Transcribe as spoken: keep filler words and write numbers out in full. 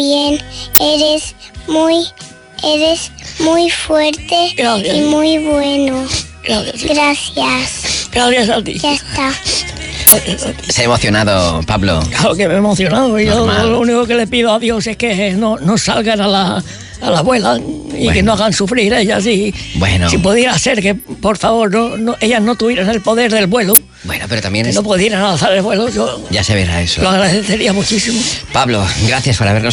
bien, eres muy, eres muy fuerte. Gracias. Y muy bueno. Gracias. Gracias. Gracias a ti. Ya está. Se ha emocionado, Pablo. Claro que me he emocionado. Y yo Normal. lo único que le pido a Dios es que no, no salgan a la, a la abuela y Bueno. que no hagan sufrir ellas. Y Bueno. si pudiera ser que, por favor, no, no, ellas no tuvieran el poder del vuelo, Bueno, pero también que es... no pudieran alzar el vuelo, yo Ya se verá eso. lo agradecería muchísimo. Pablo, gracias por habernos